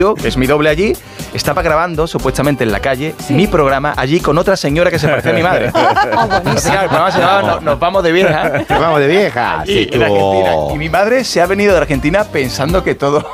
que es mi doble allí, estaba grabando supuestamente en la calle mi programa allí con otra señora que se parecía a mi madre. Entonces, claro, el programa se llamaba Nos vamos de vieja. Nos vamos de vieja. Y, en Argentina. Y mi madre se ha venido de Argentina pensando que todo